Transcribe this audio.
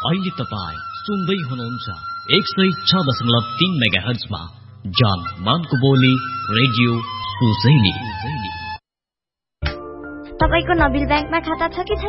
अहिले तपाईँ सुन्दै हुनुहुन्छ 106.3 मेगाहर्जमा जान मानको बोली रेडियो सुजैली। तपाईको नबिल ब्याङ्कमा खाता छ कि छैन?